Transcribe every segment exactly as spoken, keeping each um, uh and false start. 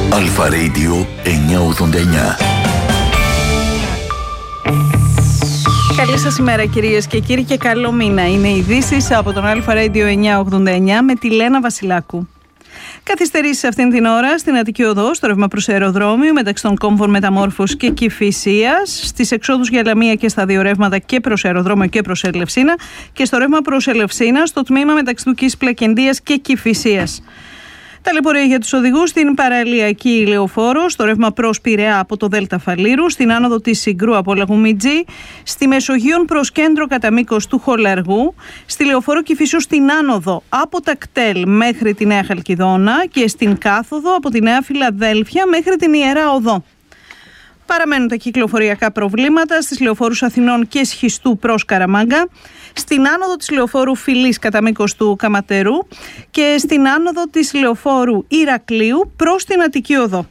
Αλφα Radio εννιακόσια ογδόντα εννιά. Καλή σας ημέρα κυρίες και κύριοι και καλό μήνα. Είναι οι ειδήσεις από τον Αλφα Radio εννιακόσια ογδόντα εννιά με τη Λένα Βασιλάκου. Καθυστερήσεις αυτήν την ώρα στην Αττική Οδό, στο ρεύμα προς αεροδρόμιο μεταξύ των κόμβων Μεταμόρφωσης και Κηφισίας, στις εξόδους για Λαμία και στα δύο ρεύματα και προς αεροδρόμιο και προς Ελευσίνα και στο ρεύμα προς Ελευσίνα στο τμήμα μεταξύ του Κης Πλακεντίας και Κηφισίας. Ταλαιπωρία για τους οδηγούς στην παραλιακή λεωφόρο, στο ρεύμα προς Πειραιά από το Δέλτα Φαλήρου, στην άνοδο της Συγκρού από Λαγουμιτζή, στη Μεσογείων προς κέντρο κατά μήκος του Χολαργού, στη λεωφόρο Κηφισού στην άνοδο από τα Κτέλ μέχρι τη Νέα Χαλκιδόνα και στην κάθοδο από τη Νέα Φιλαδέλφια μέχρι την Ιερά Οδό. Παραμένουν τα κυκλοφοριακά προβλήματα στις λεωφόρους Αθηνών και Σχιστού προς Καραμάγκα, στην άνοδο της λεωφόρου Φιλής κατά μήκος του Καματερού και στην άνοδο της λεωφόρου Ηρακλείου προς την Αττική Οδό.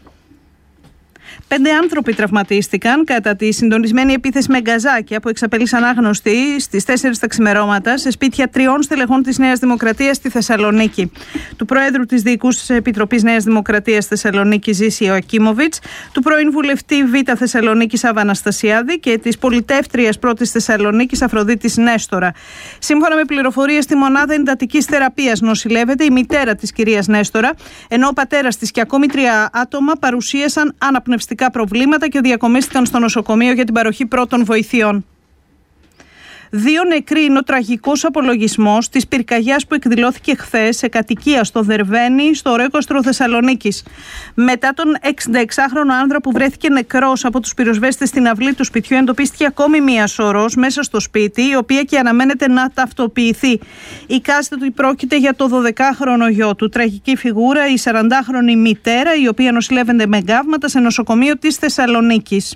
Πέντε άνθρωποι τραυματίστηκαν κατά τη συντονισμένη επίθεση με γκαζάκια που εξαπέλυσαν άγνωστοι στις τέσσερις τα ξημερώματα σε σπίτια τριών στελεχών της Νέας Δημοκρατίας στη Θεσσαλονίκη. Του Προέδρου της Διοικούσης Επιτροπής Νέας Δημοκρατίας Θεσσαλονίκη Ζήση Ιωακίμοβιτς, του πρώην Βουλευτή Β' Θεσσαλονίκης Άβα Αναστασιάδη και της πολιτεύτριας Πρώτης Θεσσαλονίκης Αφροδίτης Νέστορα. Σύμφωνα με πληροφορίες, στη μονάδα εντατικής θεραπείας νοσηλεύεται η μητέρα της κυρίας Νέστορα, ενώ ο πατέρας της και ακόμη τρία άτομα παρουσίασαν αναπνευστικά προβλήματα και διακομίστηκαν στο νοσοκομείο για την παροχή πρώτων βοηθειών. Δύο νεκροί είναι ο τραγικός απολογισμός της πυρκαγιάς που εκδηλώθηκε χθες σε κατοικία στο Δερβαίνι, στο Ορέκοστρο Θεσσαλονίκης. Μετά τον εξηνταεξάχρονο άνδρα που βρέθηκε νεκρός από τους πυροσβέστες στην αυλή του σπιτιού, εντοπίστηκε ακόμη μία σωρός μέσα στο σπίτι, η οποία και αναμένεται να ταυτοποιηθεί. Εικάζεται ότι πρόκειται για το δωδεκάχρονο γιο του. Τραγική φιγούρα η σαραντάχρονη μητέρα, η οποία νοσηλεύεται με γκάβματα σε νοσοκομείο της Θεσσαλονίκης.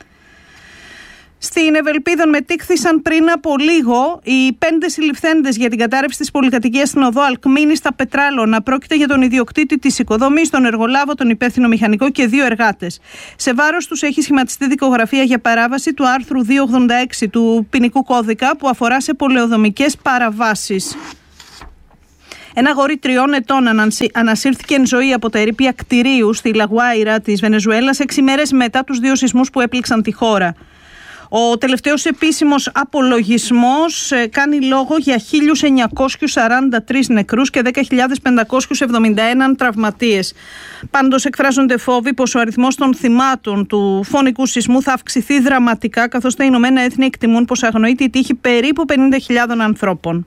Στην Ευελπίδων μετήχθησαν πριν από λίγο οι πέντε συλληφθέντες για την κατάρρευση της πολυκατοικίας στην οδό Αλκμήνη στα Πετράλωνα. Πρόκειται για τον ιδιοκτήτη της οικοδομής, τον εργολάβο, τον υπεύθυνο μηχανικό και δύο εργάτες. Σε βάρος τους έχει σχηματιστεί δικογραφία για παράβαση του άρθρου διακόσια ογδόντα έξι του ποινικού κώδικα που αφορά σε πολεοδομικές παραβάσεις. Ένα αγόρι τριών ετών ανασύρθηκε εν ζωή από τα ερείπια κτηρίου στη Λαγουάιρα της Βενεζουέλας έξι μέρες μετά τους δύο σεισμούς που έπληξαν τη χώρα. Ο τελευταίος επίσημος απολογισμός κάνει λόγο για χίλιους εννιακόσιους σαράντα τρεις νεκρούς και δέκα χιλιάδες πεντακόσιους εβδομήντα ένα τραυματίες. Πάντως εκφράζονται φόβοι πως ο αριθμός των θυμάτων του φωνικού σεισμού θα αυξηθεί δραματικά, καθώς τα Ηνωμένα Έθνη εκτιμούν πως αγνοείται η τύχη περίπου πενήντα χιλιάδων ανθρώπων.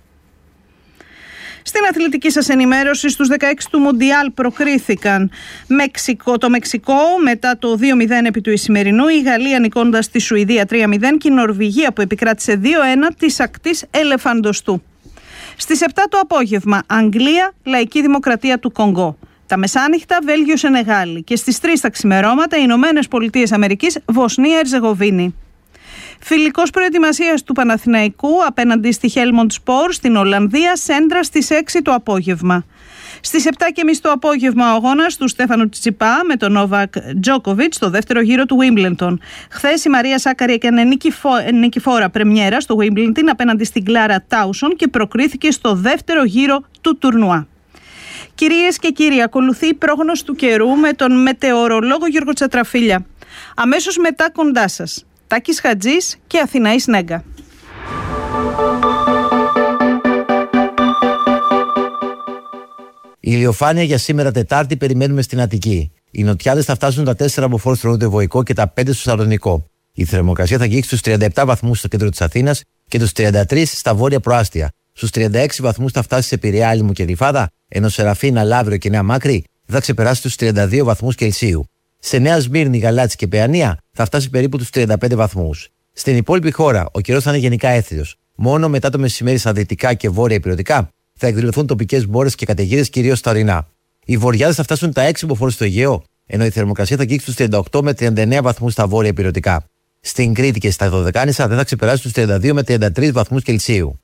Στην αθλητική σας ενημέρωση, στους δεκαέξι του Μουντιάλ προκρίθηκαν Μεξικό, το Μεξικό μετά το δύο μηδέν επί του Ισημερινού, η Γαλλία νικώντας τη Σουηδία τρία μηδέν και η Νορβηγία που επικράτησε δύο ένα της ακτής Ελεφαντοστού. Στις επτά το απόγευμα, Αγγλία, Λαϊκή Δημοκρατία του Κονγκό. Τα μεσάνυχτα, Βέλγιο Σενεγάλη και στις τρεις τα ξημερώματα, Ηνωμένες Πολιτείες Αμερικής, Βοσνία Ερζεγοβίνη. Φιλικός προετοιμασίας του Παναθηναϊκού απέναντι στη Χέλμοντ Σπορ στην Ολλανδία, Σέντρα στις έξι το απόγευμα. Στις επτά και μισή το απόγευμα ο αγώνας του Στέφανου Τσιτσιπά με τον Νόβακ Τζόκοβιτς στο δεύτερο γύρο του Wimbledon. Χθες η Μαρία Σάκαρη έκανε νικηφόρα πρεμιέρα στο Wimbledon απέναντι στην Κλάρα Τάουσον και προκρίθηκε στο δεύτερο γύρο του τουρνουά. Κυρίες και κύριοι, ακολουθεί η πρόγνωση του καιρού με τον μετεωρολόγο Γιώργο Τσατραφίλια. Αμέσως μετά κοντά σας. Τάκης Χατζής και Αθηναής Νέγκα. Η ηλιοφάνεια για σήμερα Τετάρτη περιμένουμε στην Αττική. Οι νοτιάδες θα φτάσουν τα τέσσερα από φόρ στο νοτιοβοϊκό και τα πέντε στο Σαλονικό. Η θερμοκρασία θα αγγίξει στους τριάντα επτά βαθμούς στο κέντρο της Αθήνας και τους τριάντα τρεις στα βόρεια προάστια. Στους τριάντα έξι βαθμούς θα φτάσει σε Πειραιά, Άλυμο και Γλυφάδα, ενώ Σεραφίνα, Λαύριο και Νέα Μάκρη θα ξεπεράσει τους τριάντα δύο βαθμούς Κελσίου. Σε Νέα Σμύρνη, Γαλάτσι και Παιανία θα φτάσει περίπου τους τριάντα πέντε βαθμούς. Στην υπόλοιπη χώρα ο καιρός θα είναι γενικά έθριος. Μόνο μετά το μεσημέρι στα δυτικά και βόρεια υπηρετικά θα εκδηλωθούν τοπικές μπόρες και καταιγίδες, κυρίως στα ορεινά. Οι βορειάδες θα φτάσουν τα έξι μποφόρ στο Αιγαίο, ενώ η θερμοκρασία θα αγγίξει τους τριάντα οκτώ με τριάντα εννέα βαθμούς στα βόρεια υπηρετικά. Στην Κρήτη και στα Δωδεκάνησα δεν θα ξεπεράσει τους τριάντα δύο με τριάντα τρεις βαθμούς Κελσίου.